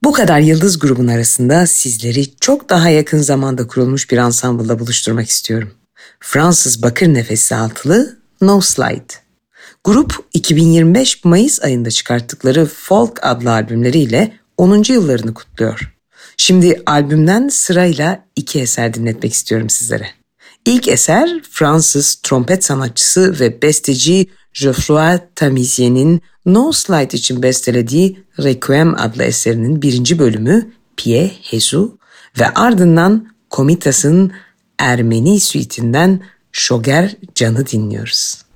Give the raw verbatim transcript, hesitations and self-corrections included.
Bu kadar yıldız grubun arasında sizleri çok daha yakın zamanda kurulmuş bir ansamblla buluşturmak istiyorum. Fransız bakır nefesli altılı No Slide. Grup iki bin yirmi beş Mayıs ayında çıkarttıkları Folk adlı albümleriyle onuncu yıllarını kutluyor. Şimdi albümden sırayla iki eser dinletmek istiyorum sizlere. İlk eser Fransız trompet sanatçısı ve besteci Geoffroy Tamizier'in No Slide için bestelediği Requiem adlı eserinin birinci bölümü Pie Jesu ve ardından Komitas'ın Ermeni suite'inden Şoger Can'ı dinliyoruz.